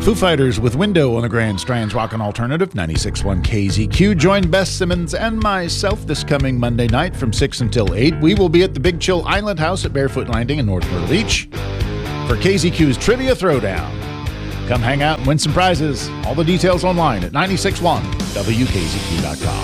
Foo Fighters with Window on the Grand Strands Rockin' Alternative, 96.1 KZQ. Join Beth Simmons and myself this coming Monday night from 6 until 8. We will be at the Big Chill Island House at Barefoot Landing in North Myrtle Beach for KZQ's Trivia Throwdown. Come hang out and win some prizes. All the details online at 96.1WKZQ.com.